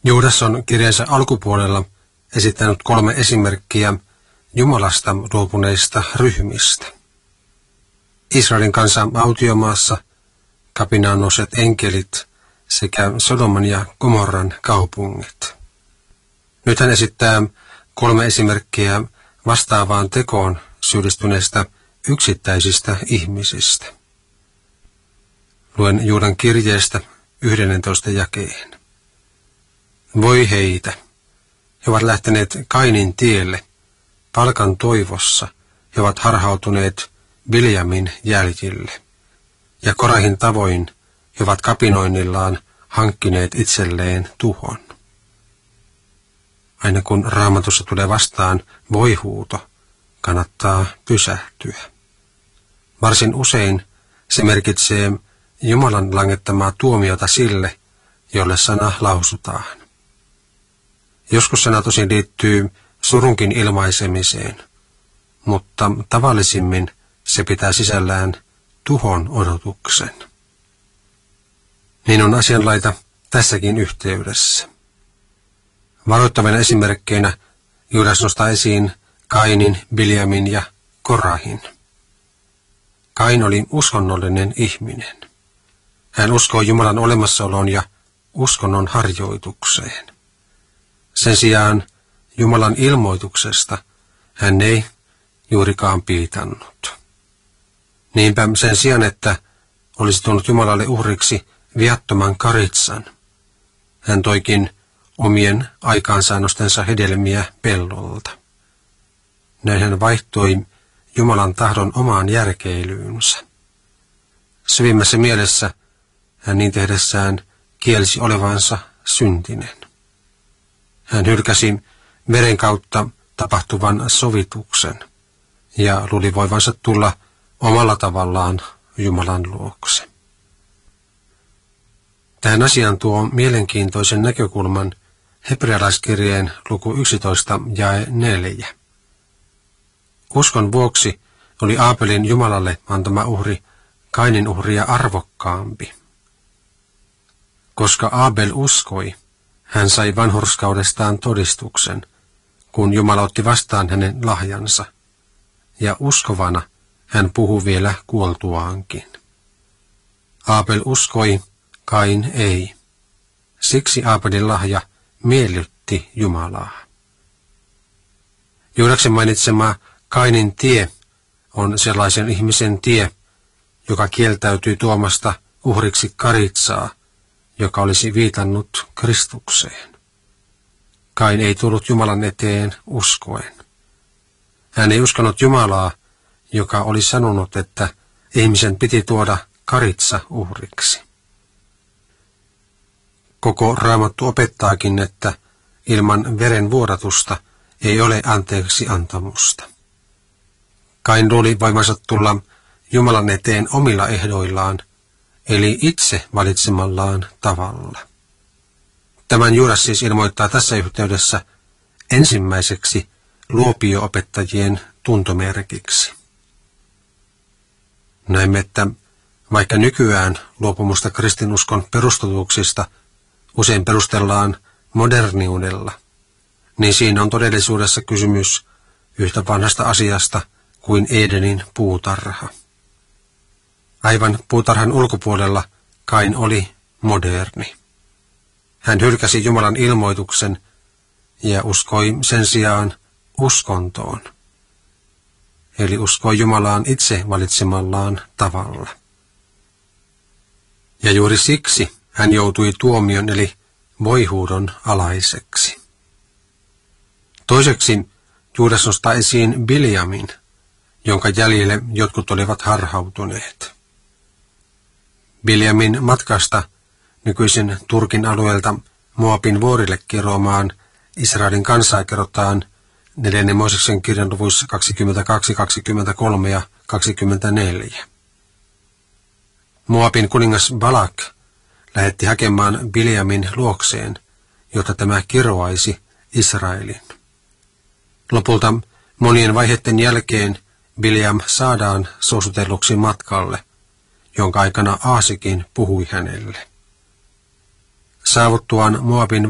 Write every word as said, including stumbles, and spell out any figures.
Juudas on kirjansa alkupuolella esittänyt kolme esimerkkiä Jumalasta luopuneista ryhmistä. Israelin kansa autiomaassa, kapinaan nousseet enkelit sekä Sodoman ja Gomorran kaupungit. Nyt hän esittää kolme esimerkkiä vastaavaan tekoon syyllistyneistä yksittäisistä ihmisistä. Luen Juudan kirjeestä yhdennentoista jakeen. Voi heitä! He ovat lähteneet Kainin tielle, palkan toivossa. He ovat harhautuneet Biljamin jäljille. Ja Korahin tavoin he ovat kapinoinnillaan hankkineet itselleen tuhon. Aina kun Raamatussa tulee vastaan voi-huuto, kannattaa pysähtyä. Varsin usein se merkitsee Jumalan langettamaa tuomiota sille, jolle sana lausutaan. Joskus sana tosin liittyy surunkin ilmaisemiseen, mutta tavallisimmin se pitää sisällään tuhon odotuksen. Niin on asianlaita tässäkin yhteydessä. Varoittavina esimerkkeinä Juudas nostaa esiin Kainin, Biljamin ja Korahin. Kain oli uskonnollinen ihminen. Hän uskoi Jumalan olemassaoloon ja uskonnon harjoitukseen. Sen sijaan Jumalan ilmoituksesta hän ei juurikaan piitannut. Niinpä sen sijaan, että olisi tuonut Jumalalle uhriksi viattoman karitsan, hän toikin omien aikaansaannostensa hedelmiä pellolta. Näin hän vaihtoi Jumalan tahdon omaan järkeilyynsä. Syvimmässä mielessä hän niin tehdessään kielsi olevansa syntinen. Hän hylkäsi veren kautta tapahtuvan sovituksen ja luuli voivansa tulla omalla tavallaan Jumalan luokse. Tähän asiaan tuo mielenkiintoisen näkökulman hebrealaiskirjeen luku yksitoista jae neljä. Uskon vuoksi oli Aabelin Jumalalle antama uhri Kainin uhria arvokkaampi. Koska Aabel uskoi, hän sai vanhurskaudestaan todistuksen, kun Jumala otti vastaan hänen lahjansa, ja uskovana hän puhui vielä kuoltuaankin. Aabel uskoi, Kain ei. Siksi Aabelin lahja miellytti Jumalaa. Juudaksen mainitsema Kainin tie on sellaisen ihmisen tie, joka kieltäytyy tuomasta uhriksi karitsaa, joka olisi viitannut Kristukseen. Kain ei tullut Jumalan eteen uskoen. Hän ei uskonut Jumalaa, joka oli sanonut, että ihmisen piti tuoda karitsa uhriksi. Koko Raamattu opettaakin, että ilman veren vuodatusta ei ole anteeksi antamusta. Kain luuli voimansa tulla Jumalan eteen omilla ehdoillaan, eli itse valitsemallaan tavalla. Tämän Juudas siis ilmoittaa tässä yhteydessä ensimmäiseksi luopio-opettajien tuntomerkiksi. Näemme, että vaikka nykyään luopumusta kristinuskon perustutuksista usein perustellaan moderniudella, niin siinä on todellisuudessa kysymys yhtä vanhasta asiasta kuin Edenin puutarha. Aivan puutarhan ulkopuolella Kain oli moderni. Hän hylkäsi Jumalan ilmoituksen ja uskoi sen sijaan uskontoon, eli uskoi Jumalaan itse valitsemallaan tavalla. Ja juuri siksi hän joutui tuomion eli voihuudon alaiseksi. Toiseksi Juudas nostaa esiin Biljamin, jonka jäljille jotkut olivat harhautuneet. Biljamin matkasta nykyisin Turkin alueelta Moabin vuorille kiroamaan Israelin kansaa kerrotaan neljännen Mooseksen kirjan luvuissa kaksikymmentäkaksi, kaksikymmentäkolme ja kaksikymmentäneljä. Moabin kuningas Balak lähetti hakemaan Biljamin luokseen, jotta tämä kiroaisi Israelin. Lopulta monien vaiheiden jälkeen Biljam saadaan suositelluksi matkalle, jonka aikana Aasikin puhui hänelle. Saavuttuaan Moabin